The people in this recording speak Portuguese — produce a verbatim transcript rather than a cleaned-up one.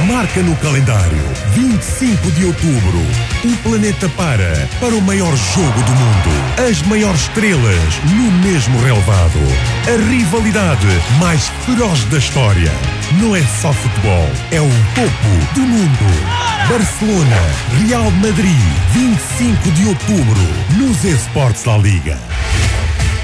Marca no calendário. vinte e cinco de outubro. O planeta para para o maior jogo do mundo. As maiores estrelas no mesmo relevado. A rivalidade mais feroz da história. Não é só futebol, é o topo do mundo. Barcelona, Real Madrid, vinte e cinco de outubro, nos Esportes da Liga.